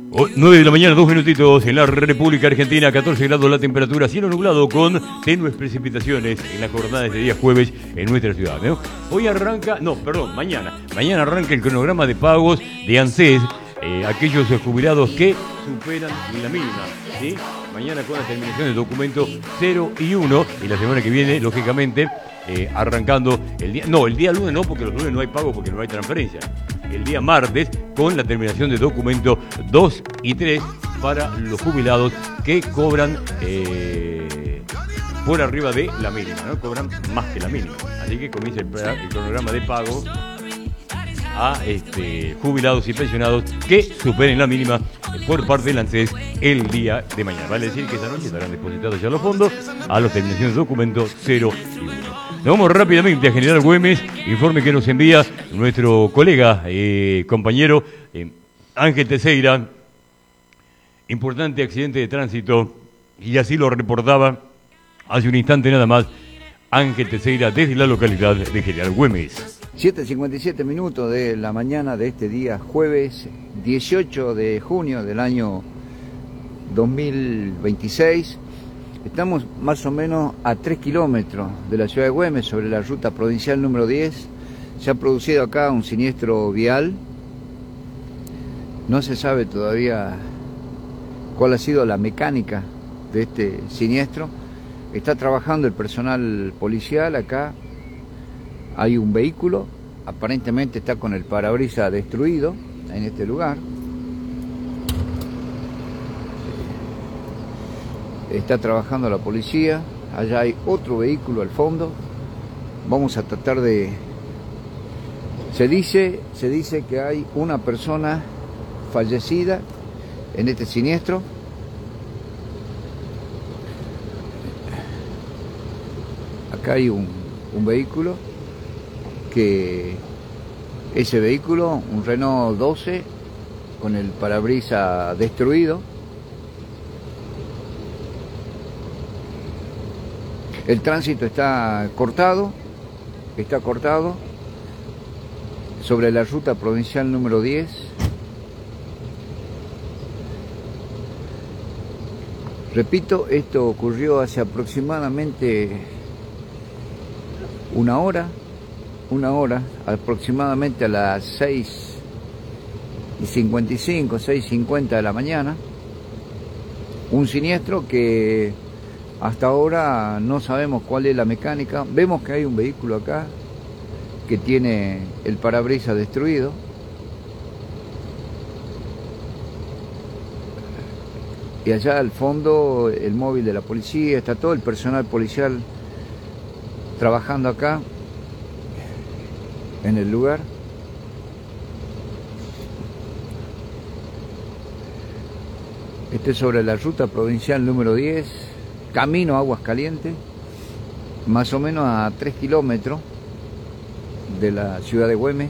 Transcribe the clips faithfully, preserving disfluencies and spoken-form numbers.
nueve de la mañana, dos minutitos en la República Argentina, catorce grados la temperatura, cielo nublado con tenues precipitaciones en la jornada de este día jueves en nuestra ciudad, ¿no? Hoy arranca, no, perdón, mañana, mañana arranca el cronograma de pagos de ANSES, eh, aquellos jubilados que superan la mínima, ¿sí? Mañana con la terminación del documento cero y uno, y la semana que viene, lógicamente, eh, arrancando el día, no, el día lunes no, porque los lunes no hay pago porque no hay transferencia. El día martes con la terminación de documento dos y tres para los jubilados que cobran eh, por arriba de la mínima, ¿no? Cobran más que la mínima. Así que comienza el, el cronograma de pago a este, jubilados y pensionados que superen la mínima por parte del ANSES el día de mañana. Vale decir que esta noche estarán depositados ya los fondos a la terminación de documento cero y uno. Nos vamos rápidamente a General Güemes, informe que nos envía nuestro colega, eh, compañero eh, Ángel Teixeira. Importante accidente de tránsito, y así lo reportaba hace un instante nada más Ángel Teixeira desde la localidad de General Güemes. siete cincuenta y siete minutos de la mañana de este día jueves dieciocho de junio del año dos mil veintiséis. Estamos más o menos a tres kilómetros de la ciudad de Güemes, sobre la ruta provincial número diez. Se ha producido acá un siniestro vial. No se sabe todavía cuál ha sido la mecánica de este siniestro. Está trabajando el personal policial acá. Hay un vehículo, aparentemente está con el parabrisas destruido en este lugar. Está trabajando la policía, allá hay otro vehículo al fondo. Vamos a tratar de... Se dice, se dice que hay una persona fallecida en este siniestro. Acá hay un, un vehículo, que ese vehículo, un Renault doce, con el parabrisas destruido. El tránsito está cortado, está cortado sobre la ruta provincial número diez. Repito, esto ocurrió hace aproximadamente una hora, una hora, aproximadamente a las seis y cincuenta y cinco, seis y cincuenta de la mañana. Un siniestro que hasta ahora no sabemos cuál es la mecánica. Vemos que hay un vehículo acá que tiene el parabrisas destruido. Y allá al fondo el móvil de la policía, está todo el personal policial trabajando acá en el lugar. Este es sobre la ruta provincial número diez. Camino a Aguascalientes, más o menos a tres kilómetros de la ciudad de Güemes.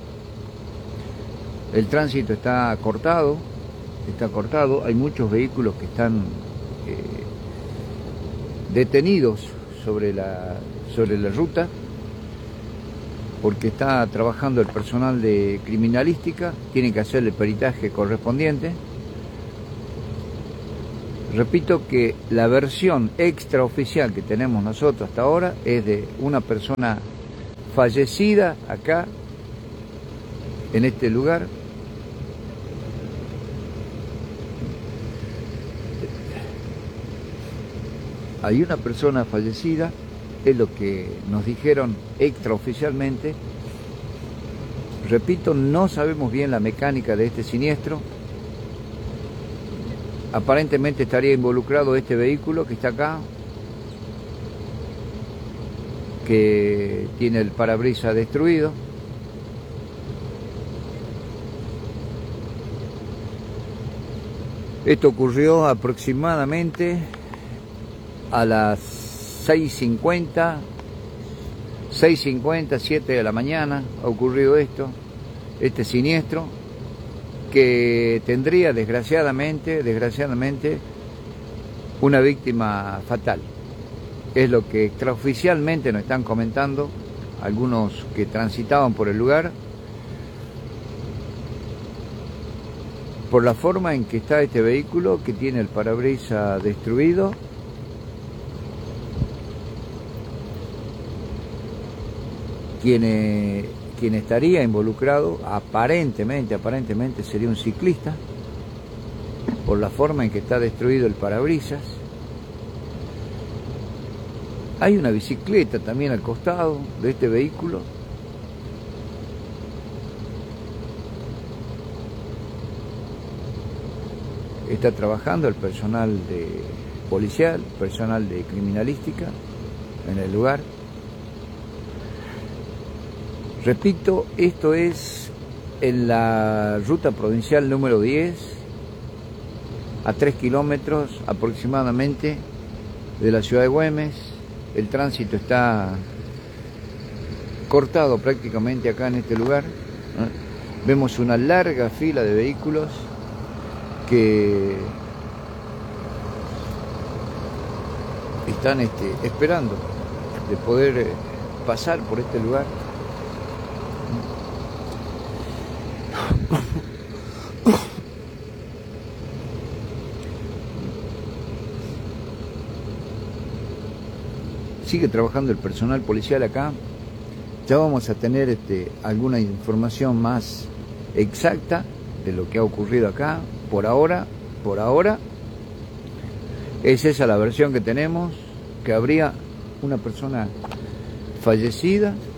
El tránsito está cortado, está cortado, hay muchos vehículos que están eh, detenidos sobre la, sobre la ruta, porque está trabajando el personal de criminalística, tienen que hacer el peritaje correspondiente. Repito que la versión extraoficial que tenemos nosotros hasta ahora es de una persona fallecida acá, en este lugar. Hay una persona fallecida, es lo que nos dijeron extraoficialmente. Repito, no sabemos bien la mecánica de este siniestro. Aparentemente estaría involucrado este vehículo que está acá, que tiene el parabrisas destruido. Esto ocurrió aproximadamente a las seis cincuenta, seis cincuenta, siete de la mañana ha ocurrido esto, este siniestro, que tendría desgraciadamente, desgraciadamente una víctima fatal. Es lo que extraoficialmente nos están comentando algunos que transitaban por el lugar. por la forma en que está este vehículo, que tiene el parabrisas destruido. Quien, eh, quien estaría involucrado aparentemente, aparentemente sería un ciclista, por la forma en que está destruido el parabrisas. Hay una bicicleta también al costado de este vehículo. Está trabajando el personal de policial, personal de criminalística en el lugar. Repito, esto es en la ruta provincial número diez, a tres kilómetros aproximadamente de la ciudad de Güemes. El tránsito está cortado prácticamente acá en este lugar. Vemos una larga fila de vehículos que están este, esperando de poder eh, pasar por este lugar. Sigue trabajando el personal policial acá. Ya vamos a tener este, alguna información más exacta de lo que ha ocurrido acá. Por ahora, por ahora, es esa la versión que tenemos, que habría una persona fallecida